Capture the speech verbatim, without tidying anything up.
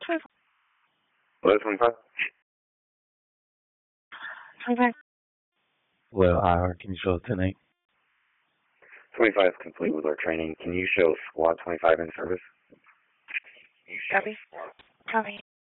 What, twenty-five? twenty-five. Well, I R, can you show ten eight? twenty-five is complete with our training. Can you show squad twenty-five in service? Copy. Copy.